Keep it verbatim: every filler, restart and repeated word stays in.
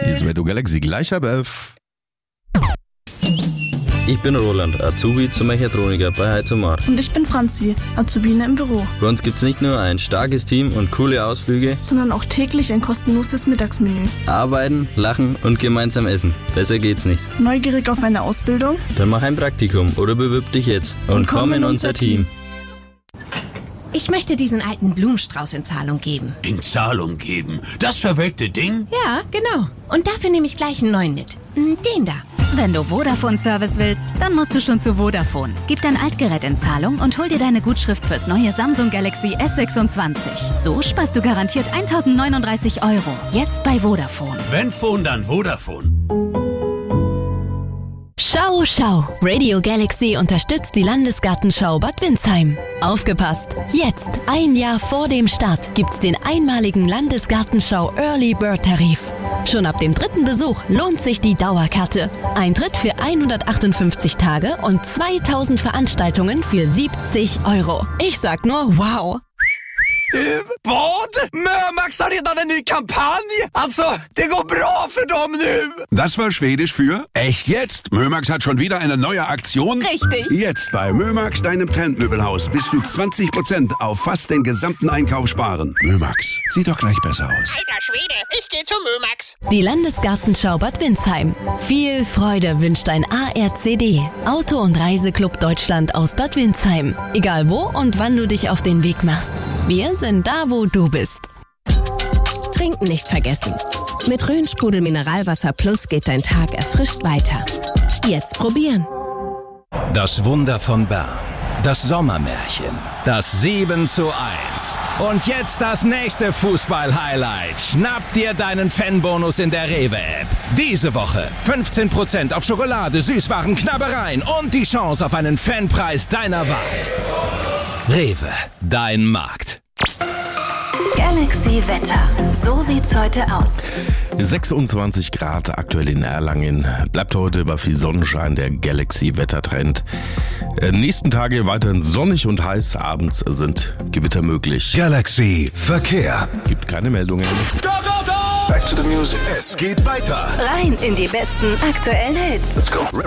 Hier ist Radio Galaxy, gleich ab elf. Ich bin Roland, Azubi zum Mechatroniker bei Heizomar. Und ich bin Franzi, Azubine im Büro. Bei uns gibt's nicht nur ein starkes Team und coole Ausflüge, sondern auch täglich ein kostenloses Mittagsmenü. Arbeiten, lachen und gemeinsam essen. Besser geht's nicht. Neugierig auf eine Ausbildung? Dann mach ein Praktikum oder bewirb dich jetzt und, und komm in unser Team. Ich möchte diesen alten Blumenstrauß in Zahlung geben. In Zahlung geben? Das verwelkte Ding? Ja, genau. Und dafür nehme ich gleich einen neuen mit. Den da. Wenn du Vodafone-Service willst, dann musst du schon zu Vodafone. Gib dein Altgerät in Zahlung und hol dir deine Gutschrift fürs neue Samsung Galaxy S sechsundzwanzig. So sparst du garantiert tausendneununddreißig Euro. Jetzt bei Vodafone. Wenn Phone, dann Vodafone. Schau, schau! Radio Galaxy unterstützt die Landesgartenschau Bad Windsheim. Aufgepasst! Jetzt, ein Jahr vor dem Start, gibt's den einmaligen Landesgartenschau Early Bird Tarif. Schon ab dem dritten Besuch lohnt sich die Dauerkarte. Eintritt für hundertachtundfünfzig Tage und zweitausend Veranstaltungen für siebzig Euro. Ich sag nur wow! Du, vad? Mömax har redan en ny kampanj! Alltså, det går bra för dem nu! Das war Schwedisch für echt jetzt? Mömax hat schon wieder eine neue Aktion? Richtig! Jetzt bei Mömax, deinem Trendmöbelhaus, bis zu zwanzig Prozent auf fast den gesamten Einkauf sparen. Mömax, sieht doch gleich besser aus. Alter Schwede, ich geh zu Mömax. Die Landesgartenschau Bad Windsheim. Viel Freude wünscht ein A R C D, Auto- und Reiseclub Deutschland aus Bad Windsheim. Egal wo und wann du dich auf den Weg machst. Wir sind da, wo du bist. Trinken nicht vergessen. Mit Rhön-Sprudel Mineralwasser Plus geht dein Tag erfrischt weiter. Jetzt probieren. Das Wunder von Bern. Das Sommermärchen. Das sieben zu eins. Und jetzt das nächste Fußball-Highlight. Schnapp dir deinen Fanbonus in der Rewe-App. Diese Woche fünfzehn Prozent auf Schokolade, Süßwaren, Knabbereien und die Chance auf einen Fanpreis deiner Wahl. Rewe, dein Markt. Galaxy Wetter. So sieht's heute aus. sechsundzwanzig Grad aktuell in Erlangen. Bleibt heute bei viel Sonnenschein der Galaxy-Wettertrend. Äh, nächsten Tage weiterhin sonnig und heiß. Abends sind Gewitter möglich. Galaxy Verkehr. Gibt keine Meldungen. Go, go, go! Back to the music. Es geht weiter. Rein in die besten aktuellen Hits. Let's go.